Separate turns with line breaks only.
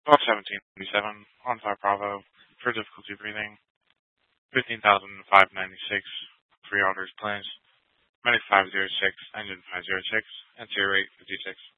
About 1797 on 5 Bravo for difficulty breathing. 15,596 pre-orders placed. Medic 506, engine 506, and tier rate 56.